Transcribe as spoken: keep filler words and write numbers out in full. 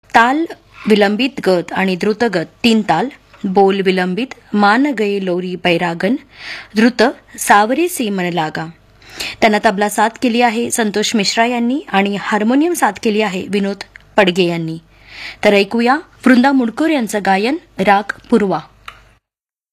ताल विलंबित गत आणि द्रुतगत तीन ताल, बोल विलंबित मान गए लोरी पैरागन, द्रुत सावरी सी मन लागा. त्यांना तबला साथ केली आहे संतोष मिश्रा यांनी आणि हार्मोनियम साथ केली आहे विनोद पडगे यांनी. तर ऐकूया वृंदा मुडकूर यांचं गायन राग पूर्वा.